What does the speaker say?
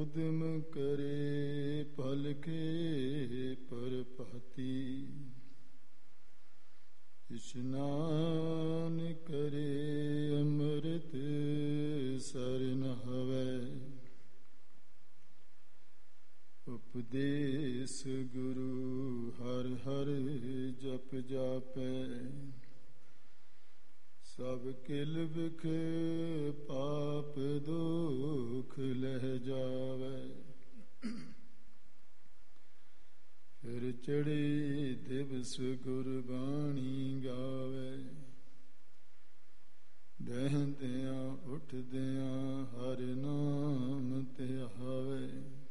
ਉਦਮ ਕਰੇ ਭਲ ਕੇ ਪਰਪਾਤੀ। ਇਸ਼ਨਾਨ ਕਰੇ ਅੰਮ੍ਰਿਤ ਸਰ ਨਹਾਵੈ। ਉਪਦੇਸ ਗੁਰੂ ਹਰ ਹਰ ਜਪ ਜਾਪੈ। ਸਭ ਕਿਲ ਬਿਖ ਪਾਪ ਦੁਖ ਲਹਿ ਜਾਵੈ। ਫਿਰ ਚੜ੍ਹੇ ਦਿਵਸ ਗੁਰਬਾਣੀ ਗਾਵੈ। ਬਹਿੰਦਿਆਂ ਉੱਠਦਿਆਂ ਹਰਿ ਨਾਮ ਧਿਆਵੈ।